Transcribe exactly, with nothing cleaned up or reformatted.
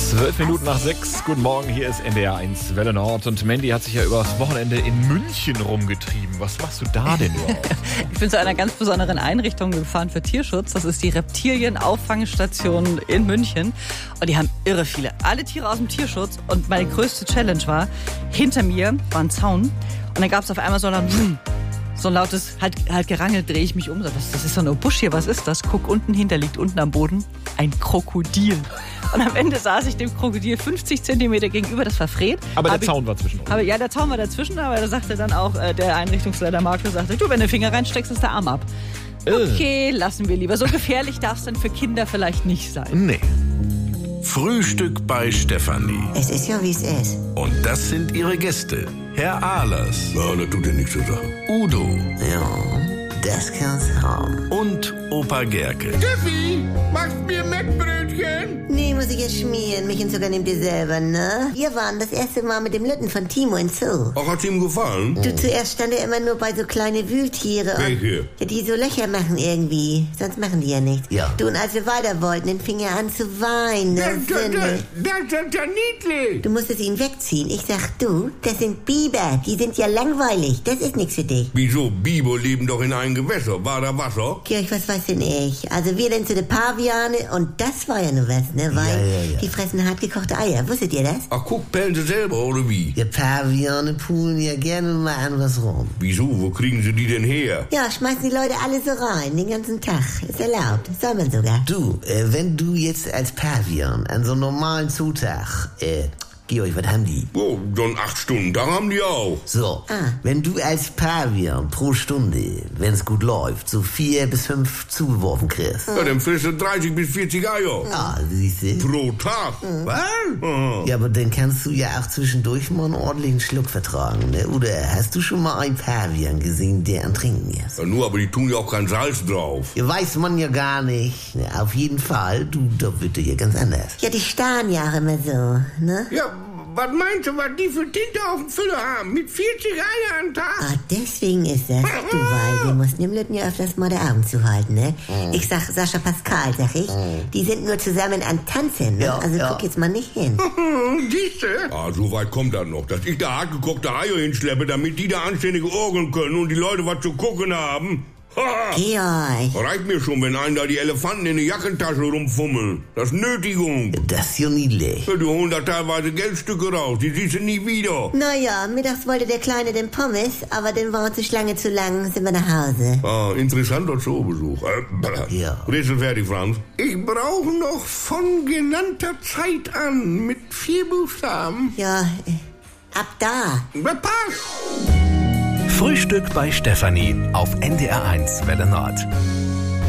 Zwölf Minuten nach sechs. Guten Morgen, hier ist N D R eins Welle Nord. Und Mandy hat sich ja übers Wochenende in München rumgetrieben. Was machst du da denn überhaupt? Ich bin zu einer ganz besonderen Einrichtung gefahren für Tierschutz. Das ist die Reptilienauffangstation in München. Und die haben irre viele. Alle Tiere aus dem Tierschutz. Und meine größte Challenge war, hinter mir war ein Zaun. Und dann gab es auf einmal so ein, so ein lautes, halt, halt gerangelt, drehe ich mich um. Das, das ist so ein Busch hier, was ist das? Guck unten hin, der liegt unten am Boden. Ein Krokodil. Und am Ende saß ich dem Krokodil fünfzig Zentimeter gegenüber, das war Fred. Aber der Hab Zaun ich, war zwischen uns. Aber, ja, der Zaun war dazwischen, aber da sagte dann auch äh, der Einrichtungsleiter Marco, sagte, du, wenn du den Finger reinsteckst, ist der Arm ab. Okay, lassen wir lieber. So gefährlich darf es dann für Kinder vielleicht nicht sein. Nee. Frühstück bei Stefanie. Es ist ja, wie es ist. Und das sind ihre Gäste. Herr Ahlers. Ja, das tut ja nichts zu sagen. Udo. Ja, das kann's haben. Und Opa Gerke. Steffi, machst mir Mettbrötchen? Nee, muss ich jetzt schmieren. Mich und sogar nehmt ihr selber, ne? Wir waren das erste Mal mit dem Lütten von Timo in Zoo. Ach, hat's ihm gefallen? Du, zuerst stand er immer nur bei so kleine Wühltiere. Und, Welche? ja, die so Löcher machen irgendwie. Sonst machen die ja nichts. Ja. Du, und als wir weiter wollten, dann fing er an zu weinen. Das, Das das, sind- das, das ist ja niedlich. Du musstest ihn wegziehen. Ich sag, du, das sind Biber. Die sind ja langweilig. Das ist nichts für dich. Wieso? Biber leben doch in einem Gewässer. War da Wasser? Kirch, was weiß denn ich? Also wir denn zu den Paviane und das war ja nur was, ne? Weil Ja, ja, ja. die fressen hart gekochte Eier. Wusstet ihr das? Ach, guck, pellen sie selber, oder wie? Die Paviane poolen ja gerne mal an was rum. Wieso? Wo kriegen sie die denn her? Ja, schmeißen die Leute alle so rein, den ganzen Tag. Ist erlaubt, soll man sogar. Du, äh, wenn du jetzt als Pavian an so einem normalen Zutag, äh, Georg, was haben die? Oh, so einen acht Stunden, da haben die auch. So, Ah. wenn du als Pavian pro Stunde, wenn es gut läuft, so vier bis fünf zugeworfen kriegst. Ja, dann frisst du dreißig bis vierzig Eier. Ah, siehst du? Pro Tag. Was? Aha. Ja, aber dann kannst du ja auch zwischendurch mal einen ordentlichen Schluck vertragen, ne? Oder hast du schon mal einen Pavian gesehen, der an Trinken ist? Ja, nur, aber die tun ja auch kein Salz drauf. Ja, weiß man ja gar nicht. Ja, auf jeden Fall, du, da wird dir ja ganz anders. Ja, die starren ja auch immer so, ne? Ja, was meinst du, was die für Tinte auf dem Füller haben? Mit vierzig Eier am Tag? Ah, deswegen ist das. Du, weil wir mussten dem Lütten ja öfters mal die Augen zuhalten, ne? Ich sag Sascha Pascal, sag ich. Die sind nur zusammen an Tanzen, ne? Ja, Also ja. guck jetzt mal nicht hin. Siehste? Ah, so weit kommt das noch, dass ich da hartgekochte Eier hinschleppe, damit die da anständige Orgeln können und die Leute was zu gucken haben. Ha! Georg. Reicht mir schon, wenn einen da die Elefanten in die Jackentasche rumfummeln. Das ist Nötigung. Das ist ja niedlich. Ja, die holen da teilweise Geldstücke raus, die siehst du nie wieder. Naja, mittags wollte der Kleine den Pommes, aber dann war uns die Schlange zu lang, sind wir nach Hause. Ah, interessanter Zoobesuch. Äh, Ja. Rätsel fertig, Franz. Ich brauche noch von genannter Zeit an mit vier Buchstaben. Ja, äh, ab da. Passt. Frühstück bei Stefanie auf N D R eins Welle Nord.